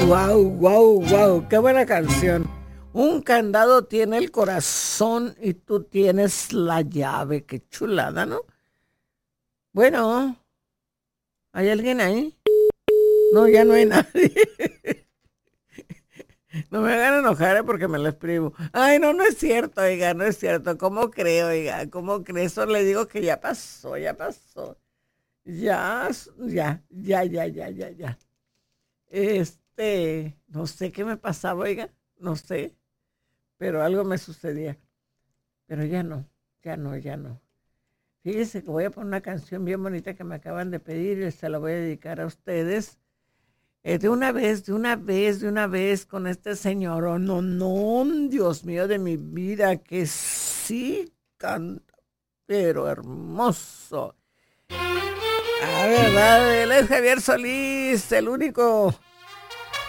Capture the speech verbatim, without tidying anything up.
wow, wow, wow, qué buena canción. Un candado tiene el corazón y tú tienes la llave. Qué chulada, ¿no? Bueno, ¿hay alguien ahí? No, ya no hay nadie. No me hagan enojar ¿eh? Porque me lo escribo. Ay, no, no es cierto, oiga, no es cierto. ¿Cómo creo, oiga? ¿Cómo creo? Eso le digo que ya pasó, ya pasó. Ya, ya, ya, ya, ya, ya, ya. Este, no sé qué me pasaba, oiga, no sé, pero algo me sucedía. Pero ya no, ya no, ya no. Fíjese que voy a poner una canción bien bonita que me acaban de pedir y se la voy a dedicar a ustedes. Eh, de una vez, de una vez, de una vez con este señor. Oh, no, no, Dios mío de mi vida, que sí canta, pero hermoso. Ah, verdad, él es Javier Solís, el único